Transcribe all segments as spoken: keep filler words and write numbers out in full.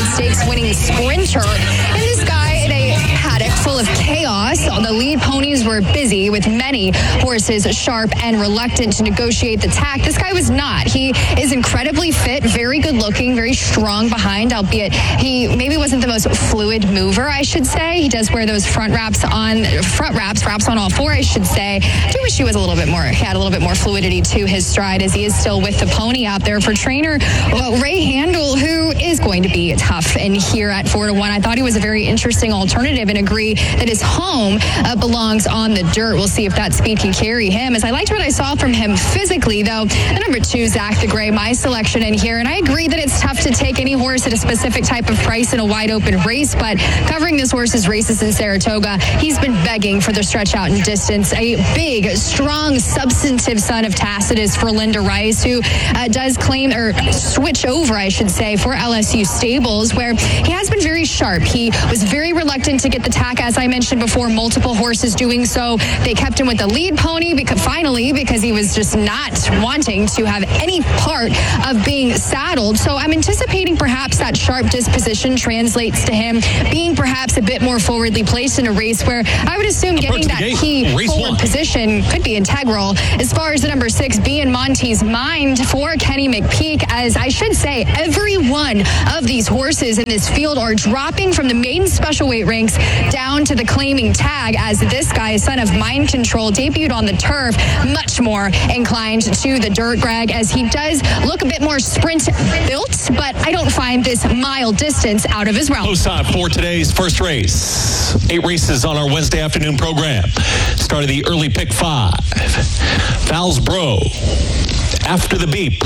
Stakes winning sprinter. And this guy in a paddock full of chaos. The lead ponies were busy with many horses sharp and reluctant to negotiate the tack. This guy was not. He is incredibly fit, very good looking, very strong behind, albeit he maybe wasn't the most fluid mover, I should say. He does wear those front wraps on, front wraps, wraps on all four, I should say. I do wish he was a little bit more, he had a little bit more fluidity to his stride, as he is still with the pony out there for trainer well, Ray Handel, who is going to be tough in here at four to one. I thought he was a very interesting alternative and agree that his home uh, belongs on the dirt. We'll see if that speed can carry him. As I liked what I saw from him physically, though, the number two, Zach the Gray, my selection in here. And I agree that it's tough to take any horse at a specific type of price in a wide open race, but covering this horse's races in Saratoga, he's been begging for the stretch out in distance. A big, strong, substantive son of Tacitus for Linda Rice, who uh, does claim, or switch over, I should say, for L S U Stables, where he has been very sharp. He was very reluctant to get the tack, as I mentioned before, multiple horses doing so. They kept him with the lead pony because finally, because he was just not wanting to have any part of being saddled. So I'm anticipating perhaps that sharp disposition translates to him being perhaps a bit more forwardly placed in a race where I would assume getting that key forward position could be integral. As far as the number six, Be in Monty's Mind for Kenny McPeak, as I should say, every one of these horses in this field are dropping from the maiden special weight ranks down to the claiming tag, as this guy, son of Mind Control, debuted on the turf, much more inclined to the dirt, Greg, as he does look a bit more sprint built, but I don't find this mile distance out of his realm. Post time for today's first race. Eight races on our Wednesday afternoon program. Start of the early pick five. Fowles Bro. After the beep.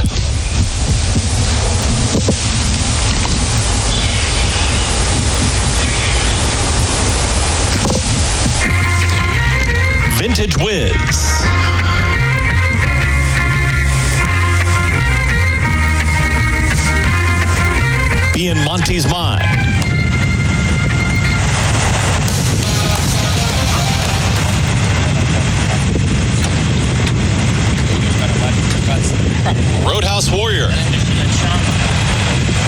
Vintage Wiz. Be in Monty's Mind. Roadhouse Warrior.